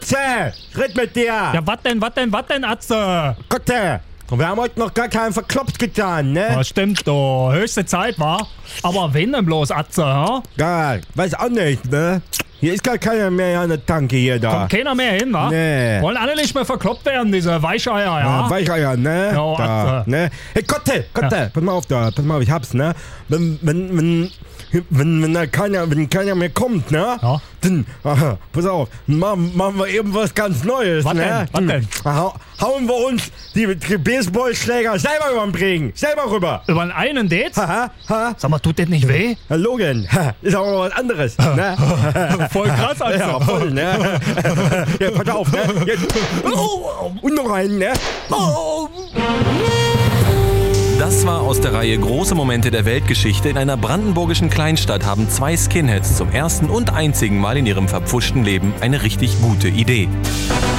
Atze, red mit dir. Ja, was denn, Atze? Gottte, wir haben heute noch gar keinen verkloppt getan, ne? Ja, stimmt doch. Höchste Zeit, wa? Aber wen denn bloß, Atze, ha? Ja, weiß auch nicht, ne? Hier ist gar keiner mehr an der Tanke hier da. Kommt keiner mehr hin, wa? Nee. Wollen alle nicht mehr verkloppt werden, diese Weicheier, ja? Weicheier, ne? Ja, da, Atze. ne? Hey, Gottte, pass mal auf da, ich hab's, ne? Wenn keiner mehr kommt, ne? Ja. Dann, pass auf, machen wir eben was ganz Neues, Was ne? denn? Was denn? Hauen wir uns die Baseballschläger selber über den Regen, selber rüber. Über einen Date? Ha. Sag mal, tut das nicht weh? Logan, ist aber was anderes, ne? Voll krass, Atze. Ja, voll, ne? Ja, pass auf, ne? Jetzt. Und noch einen, ne? Das war aus der Reihe Große Momente der Weltgeschichte. In einer brandenburgischen Kleinstadt haben 2 Skinheads zum ersten und einzigen Mal in ihrem verpfuschten Leben eine richtig gute Idee.